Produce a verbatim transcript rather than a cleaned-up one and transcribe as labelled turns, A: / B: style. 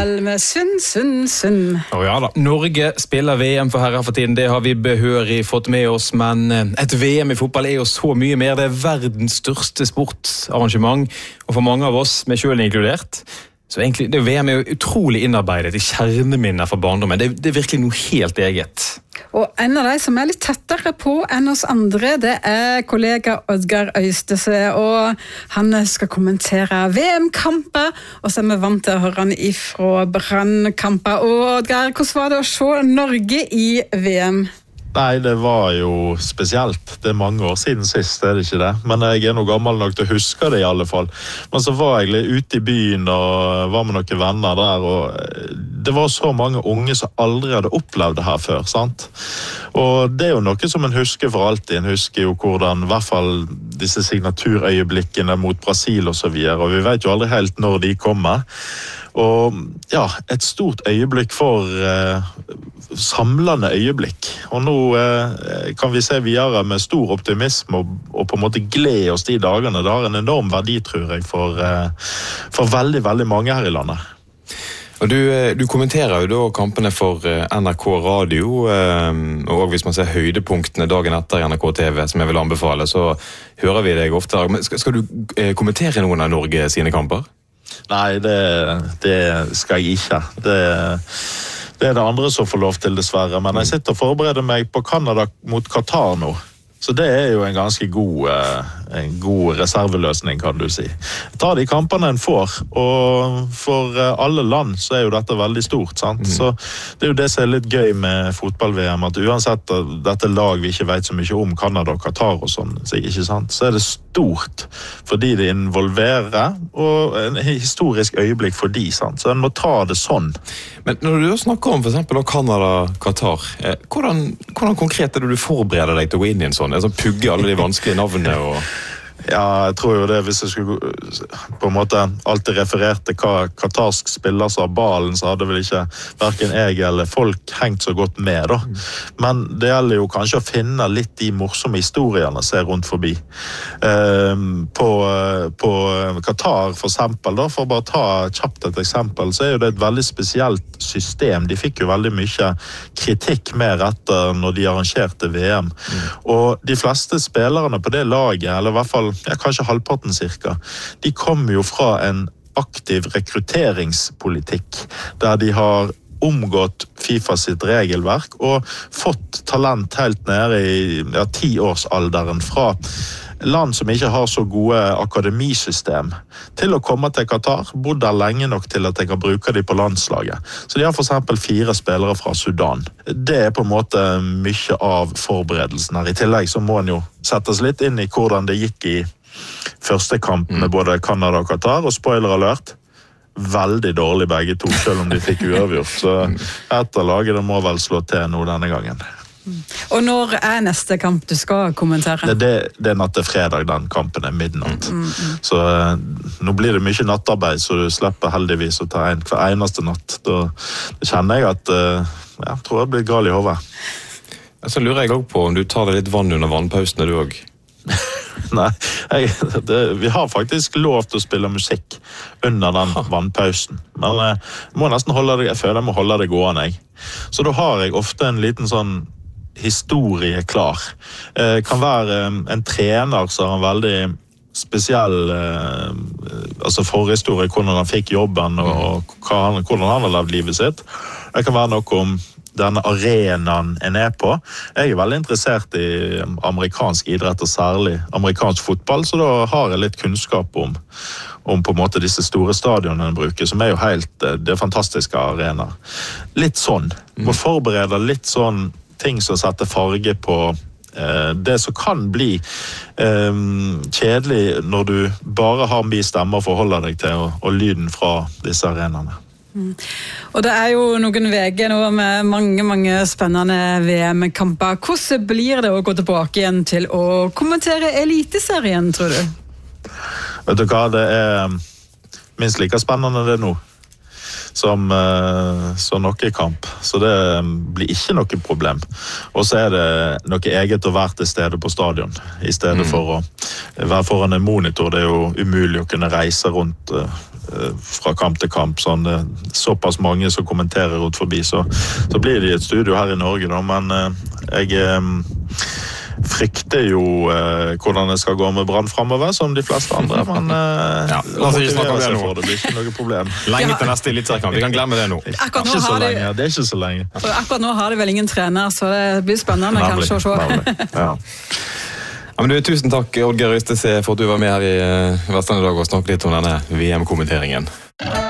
A: vel med Sund, Sund, Sund.
B: Å ja da, Norge spiller V M for herrer for tiden, det har vi behørig fått med oss, men et V M i fotball er jo så mye mer, det er verdens største sportsarrangement, og for mange av oss, med selv inkludert, så egentlig, det V M er jo utrolig innarbeidet i kjerneminner fra barndommen, det, det er virkelig noe helt eget.
A: Og en av de som er litt tettere på enn oss andre, det er kollega Oddgeir Øystese, og han skal kommentere V M-kamper, og så er vi vant til å høre han ifra Brann-kamper. Og Oddgeir, hvordan var det å se Norge i V M?
C: Nei, det var jo spesielt. Det er mange år siden sist, er det ikke det? Men jeg er nå gammel nok til å huske det i alle fall. Men så var jeg litt ute i byen og var med noen venner der, og det var så mange unge som aldri hadde opplevd det her før, sant? Og det er jo noe som en husker for alltid. En husker jo hvordan, i hvert fall disse signaturøyeblikkene mot Brasil og så videre, og vi vet jo aldri helt når de kommer. Og ja, et stort øyeblikk for eh, samlende øyeblikk. Og nå eh, kan vi se videre med stor optimisme og, og på en måte glede oss de dagene. Det har en enorm verdi, tror jeg, for, eh, for veldig, veldig mange her i landet.
B: Og du, du kommenterer jo da kampene for N R K Radio, og hvis man ser høydepunktene dagen etter N R K T V, som jeg vil anbefale, så hører vi deg ofte. Men skal, skal du kommentere noen av Norge sine kamper?
C: Nei, det, det skal jeg ikke. Det, det er det andre som får lov til, dessverre. Men jeg sitter og forbereder meg på Canada mot Qatar nå. Så det er jo en ganske god, en god reserveløsning, kan du si. Ta de kampene en får, og for alle land så er jo dette veldig stort, sant? Mm. Så det er jo det som er litt gøy med fotball-V M, at uansett dette lag vi ikke vet så mye om, Canada og Qatar og sånn, ikke sant? Så er det stort fordi det involverer, og en historisk øyeblikk for de, sant? Så en må ta det sånn.
B: Men når du snakker om for eksempel Canada, Qatar, hvordan, hvordan konkret er det du forbereder deg til å gå inn i en sånn? Altså pugge alle de vanskelige navnene og...
C: Ja, jeg tror jo det, hvis jeg skulle på en måte alltid refererte hva katarsk spiller som har ballen, så hadde vel ikke hverken jeg eller folk hengt så godt med da. Men det gjelder jo kanskje å finne litt de morsomme historiene som er rundt forbi. Eh, på, på Qatar for eksempel, da, for å bare ta kjapt et eksempel, så er jo det et veldig spesielt system. De fikk jo veldig mye kritikk med etter når de arrangerte V M. Mm. Og de fleste spillerne på det laget, eller i hvert fall ja, kanskje halvparten cirka, de kommer jo fra en aktiv rekrutteringspolitikk, der de har omgått FIFA sitt regelverk og fått talent helt nede i ja, tiårsalderen fra land som ikke har så gode akademisystem til å komme til Qatar, bodd der lenge nok til at jeg kan bruke de på landslaget. Så de har for eksempel fire spillere fra Sudan. Det er på en måte mye av forberedelsen her. I tillegg så må en jo settes litt inn i hvordan det gikk i første kamp med både Canada og Qatar, og spoiler alert, veldig dårlig begge to, selv om de fikk uavgjort. Så et av laget det må vel slå til nå denne gangen.
A: Og når er neste kamp du skal kommentere?
C: Det, det, det er natt til fredag, den kampen er midnatt. Mm, mm, mm. Så uh, nå blir det mye nattarbeid, så du slipper heldigvis å ta en hver eneste natt. Da, da kjenner jeg at uh, jeg tror jeg blir gal i hodet.
B: Så lurer jeg også på om du tar deg litt vann under vannpausene du også?
C: Nei, jeg, det, vi har faktisk lov til å spille musikk under den vannpausen. Men jeg må nesten holde det, jeg føler jeg må holde det gående, jeg. Så da har jeg ofte en liten sånn historie klar. Eh, kan være en trener som har en veldig spesiell eh, altså forhistorie, hvordan han fikk jobben og, og han, hvordan han har levd livet sitt. Det kan være noe om denne arenaen en er på. Jeg er veldig interessert i amerikansk idrett og særlig amerikansk fotball, så da har jeg litt kunnskap om, om på en måte disse store stadionene en bruker, som er jo helt, det er fantastiske arenaer. Litt sånn. Må forberede litt sånn ting som setter farge på eh, det som kan bli eh, kjedelig når du bare har mye stemmer å forholde deg til, og, og lyden fra disse arenaene.
A: Mm. Og det er jo noen veger nå med mange, mange spennende V M-kamper. Hvordan blir det å gå tilbake igjen til å kommentere Eliteserien, tror du?
C: Vet du hva, det er minst like spennende det nå som, som noe kamp. Så det blir ikke noe problem. Og så er det noe eget å være til stede på stadion, i stedet mm. for å være foran en monitor, det er jo umulig å kunne reise rundt fra kamp til kamp, sånn, såpass mange som kommenterer rundt forbi, så, så blir det i et studio her i Norge da, men jeg frykter jo eh, hvordan det skal gå med Brann fremover, som de fleste andre, men eh,
B: ja, la oss ikke snakke om det nå.
C: For, det blir ikke noe problem.
B: Lenge til neste eliteseriekamp, vi kan glemme det nå.
A: Akkurat nå
C: ikke så
A: har de,
C: lenge, det er ikke så lenge.
A: Akkurat nå har de vel ingen trener, så det blir spennende
C: Navlig,
A: kanskje å se.
C: Ja.
B: Ja, men du, tusen takk, Oddgeir Øystese, for at du var med her i Vestlandet i dag og snakket litt om denne V M-kommenteringen.